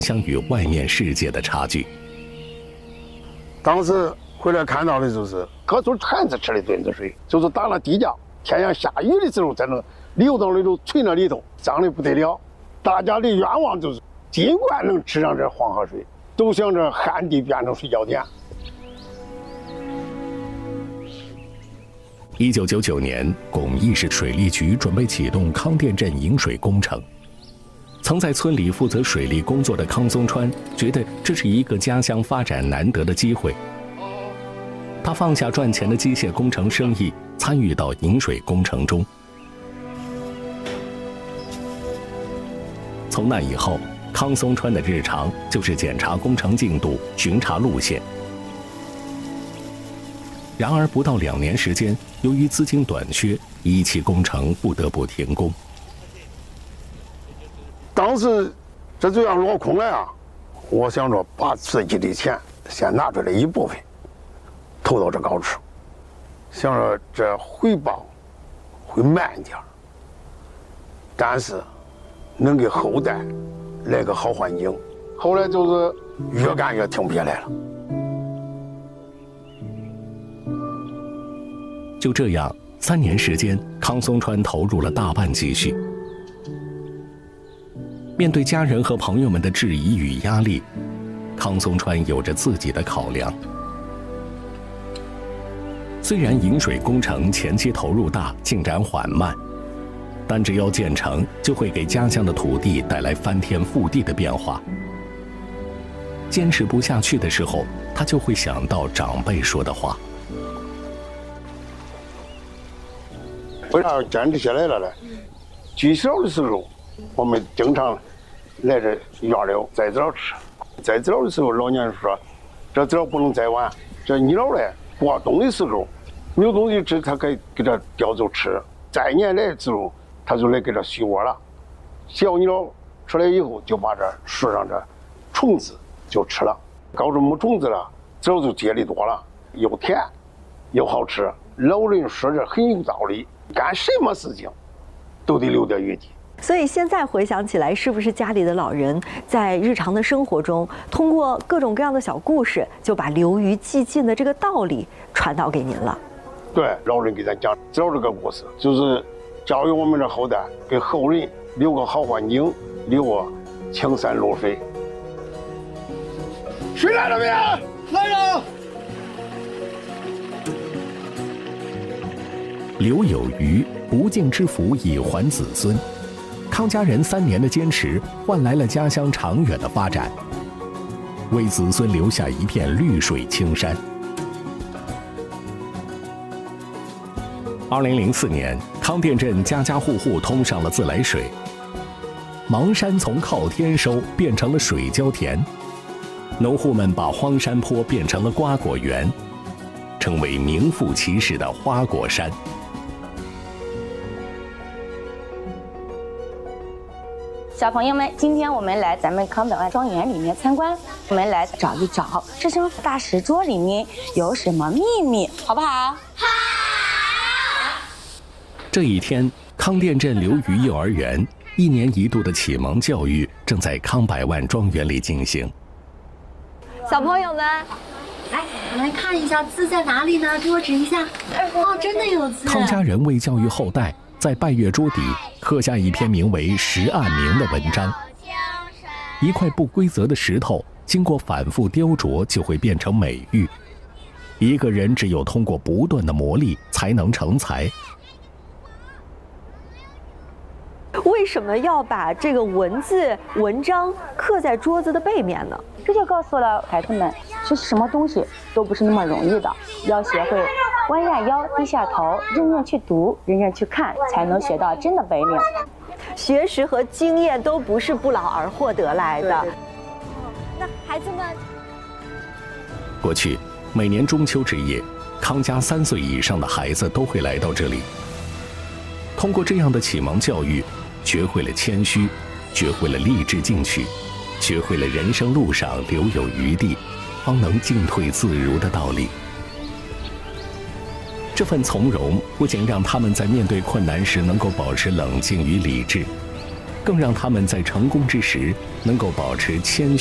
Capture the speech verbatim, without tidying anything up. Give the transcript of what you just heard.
相与外面世界的差距。 当时回来看到的就是各种铲子吃的墩子水，就是打了地窖，天阳下雨的时候在那流到里头存到里头，脏的不得了。大家的愿望就是尽管能吃上这黄河水，都想着旱地变成水浇田。 一九九九年，巩义市水利局准备启动康店镇引水工程。曾在村里负责水利工作的康松川觉得这是一个家乡发展难得的机会。他放下赚钱的机械工程生意，参与到引水工程中。从那以后，康松川的日常就是检查工程进度、巡查路线。然而，不到两年时间，由于资金短缺，一期工程不得不停工。 当时这就要落空了呀，我想着把自己的钱先拿出来一部分，投到这高处，想着这回报会慢点儿，但是能给后代来个好环境。后来就是越干越停不下来了。 就这样，三年时间，康松川投入了大半积蓄。面对家人和朋友们的质疑与压力，康松川有着自己的考量。虽然引水工程前期投入大，进展缓慢，但只要建成，就会给家乡的土地带来翻天覆地的变化。坚持不下去的时候，他就会想到长辈说的话。 为啥坚持下来了呢？最小的时候，我们经常来这院里摘枣吃。摘枣的时候，老年人说，这枣不能摘完，这你老嘞过冬的时候没有东西吃，他给给这叼走吃。再年来的时候，他就来给这续窝了。小鸟出来以后，就把这树上这虫子就吃了。搞着没虫子了，枣就结的多了，又甜又好吃。老人说这很有道理。干什么事情都得留点余地。 所以现在回想起来，是不是家里的老人在日常的生活中，通过各种各样的小故事，就把流于寂静的这个道理传导给您了？ 对，老人给咱讲枣这个故事，就是教育我们的后代，给后人留个好环境，留个青山绿水。水来了没有？来了。 留有余，不敬之福以还子孙。康家人三年的坚持，换来了家乡长远的发展，为子孙留下一片绿水青山。二零零四年，康店镇家家户户通上了自来水，邙山从靠天收变成了水浇田，农户们把荒山坡变成了瓜果园，成为名副其实的花果山。 小朋友们，今天我们来咱们康本万庄园里面参观，我们来找一找这张大石桌里面有什么秘密，好不好？好。 这一天，康店镇流鱼幼儿园一年一度的启蒙教育正在康百万庄园里进行。 小朋友们， 来，我们来看一下字在哪里呢？给我指一下。哦，真的有字。 康家人为教育后代，在拜月桌底刻下一篇名为《石案铭》的文章。一块不规则的石头，经过反复雕琢，就会变成美玉。一个人只有通过不断的磨砺，才能成才。 为什么要把这个文字文章刻在桌子的背面呢？ 这就告诉了孩子们，是什么东西都不是那么容易的，要学会弯下腰、低下头，认真去读，认真去看，才能学到真的本领。 学识和经验都不是不劳而获得来的。那孩子们， 过去每年中秋之夜，康家三岁以上的孩子都会来到这里。通过这样的启蒙教育，学会了谦虚，学会了励志进取，学会了人生路上留有余地，方能进退自如的道理。这份从容不仅让他们在面对困难时能够保持冷静与理智， 更让他们在成功之时能够保持谦虚。